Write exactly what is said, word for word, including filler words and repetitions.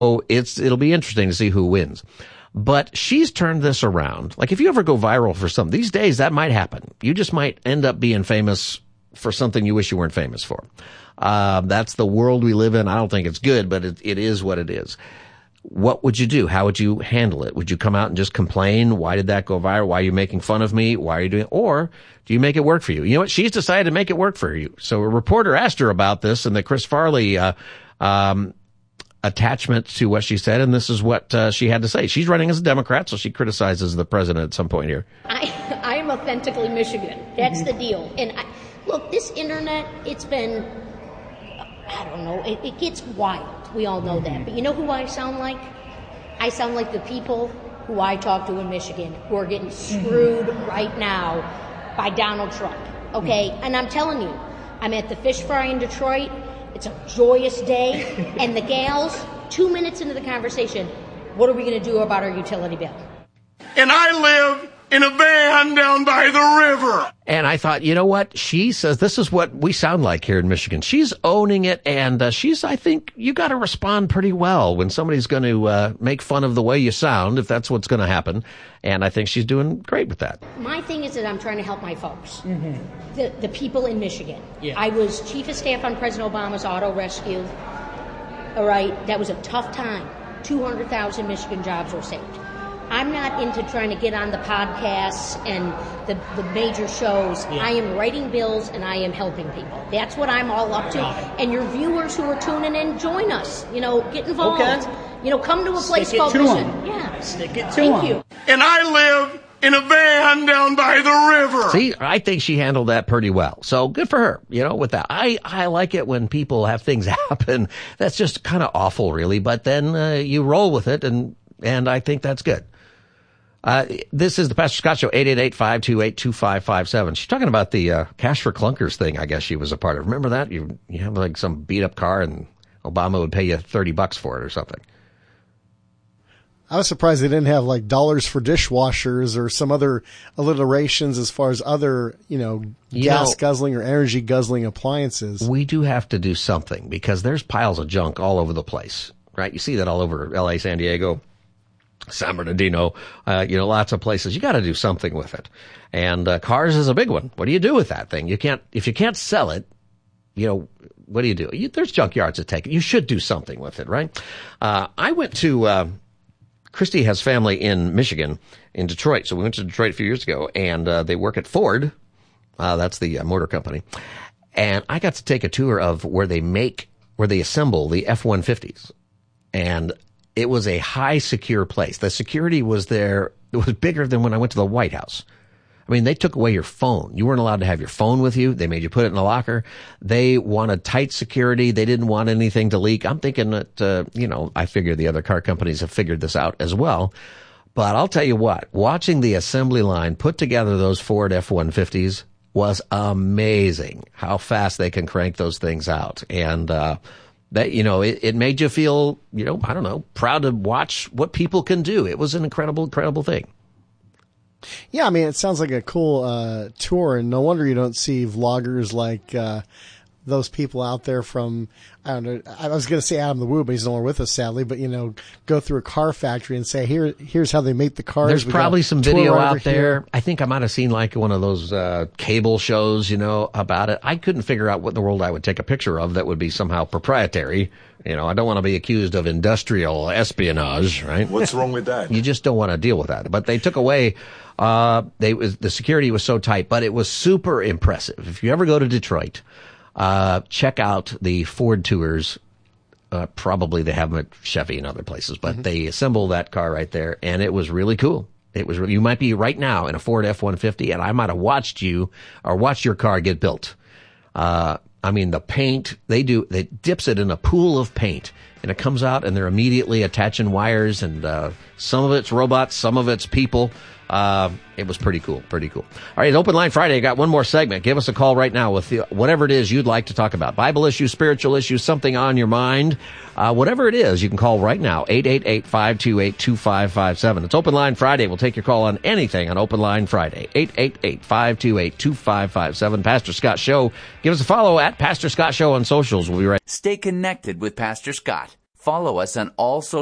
Oh, it's it'll be interesting to see who wins. But she's turned this around. Like, if you ever go viral for something, these days that might happen. You just might end up being famous for something you wish you weren't famous for. Uh, that's the world we live in. I don't think it's good, but it, it is what it is. What would you do? How would you handle it? Would you come out and just complain? Why did that go viral? Why are you making fun of me? Why are you doing it? Or do you make it work for you? You know what? She's decided to make it work for you. So a reporter asked her about this, and the Chris Farley, uh, um, attachment to what she said, and this is what uh, she had to say. She's running as a Democrat, so she criticizes the president at some point here. I, I am authentically Michigan. That's mm-hmm. the deal. And I, look, this internet, it's been, I don't know, it, it gets wild. We all know that. But you know who I sound like? I sound like the people who I talk to in Michigan who are getting screwed mm-hmm. right now by Donald Trump. Okay? Mm-hmm. And I'm telling you, I'm at the fish fry in Detroit. It's a joyous day. And the gals, two minutes into the conversation, what are we going to do about our utility bill? And I live in a van down by the river. And I thought, you know what? She says this is what we sound like here in Michigan. She's owning it, and uh, she's, I think, you got to respond pretty well when somebody's going to uh, make fun of the way you sound, if that's what's going to happen. And I think she's doing great with that. My thing is that I'm trying to help my folks, mm-hmm. the, the people in Michigan. Yeah. I was chief of staff on President Obama's auto rescue. All right, that was a tough time. two hundred thousand Michigan jobs were saved. I'm not into trying to get on the podcasts and the, the major shows. Yeah. I am writing bills and I am helping people. That's what I'm all up to. And your viewers who are tuning in, join us. You know, get involved. Okay. You know, come to a place Stick called Vision. Them. Yeah. Stick it to Thank them. you. And I live in a van down by the river. See, I think she handled that pretty well. So good for her, you know, with that. I, I like it when people have things happen. That's just kind of awful, really. But then uh, you roll with it, and, and I think that's good. Uh, this is the Pastor Scott Show, eight eight eight, five two eight, two five five seven. She's talking about the uh, Cash for Clunkers thing, I guess she was a part of. Remember that? You you have like some beat-up car, and Obama would pay you thirty bucks for it or something. I was surprised they didn't have like dollars for dishwashers or some other alliterations as far as other, you know, you gas know, guzzling or energy guzzling appliances. We do have to do something because there's piles of junk all over the place, right? You see that all over L A, San Diego, San Bernardino, uh, you know, lots of places. You got to do something with it. And uh, cars is a big one. What do you do with that thing? You can't, if you can't sell it, you know, what do you do? You, there's junkyards that take it. You should do something with it, right? Uh, I went to, uh, Christy has family in Michigan, in Detroit. So we went to Detroit a few years ago, and uh, they work at Ford. Uh, that's the uh, motor company. And I got to take a tour of where they make, where they assemble the F one fifties. And it was a high secure place. The security was there. It was bigger than when I went to the White House. I mean, they took away your phone. You weren't allowed to have your phone with you. They made you put it in a locker. They wanted tight security. They didn't want anything to leak. I'm thinking that, uh, you know, I figure the other car companies have figured this out as well. But I'll tell you what, watching the assembly line put together those Ford F one fifties was amazing how fast they can crank those things out. And, uh, that, you know, it, it made you feel, you know, I don't know, proud to watch what people can do. It was an incredible, incredible thing. Yeah, I mean, it sounds like a cool uh, tour, and no wonder you don't see vloggers like uh, those people out there from, I don't know, I was going to say Adam the Woo, but he's no longer with us, sadly, but, you know, go through a car factory and say, here, here's how they make the cars. There's we probably some video out there. Here. I think I might have seen like one of those uh, cable shows, you know, about it. I couldn't figure out what in the world I would take a picture of that would be somehow proprietary. You know, I don't want to be accused of industrial espionage, right? What's wrong with that? You just don't want to deal with that. But they took away, uh, they was, the security was so tight, but it was super impressive. If you ever go to Detroit, uh, check out the Ford tours. Uh, probably they have them at Chevy and other places, but mm-hmm. they assemble that car right there, and it was really cool. It was really, you might be right now in a Ford F one fifty, and I might have watched you or watched your car get built. Uh, I mean, the paint, they do, they dips it in a pool of paint, and it comes out, and they're immediately attaching wires, and uh, some of it's robots, some of it's people. Uh, it was pretty cool, pretty cool. All right, Open Line Friday. I got one more segment. Give us a call right now with the, whatever it is you'd like to talk about. Bible issues, spiritual issues, something on your mind. Uh, whatever it is, you can call right now, eight eight eight, five two eight, two five five seven. It's Open Line Friday. We'll take your call on anything on Open Line Friday. eight eight eight, five two eight, two five five seven. Pastor Scott Show. Give us a follow at Pastor Scott Show on socials. We'll be right. Stay connected with Pastor Scott. Follow us on all social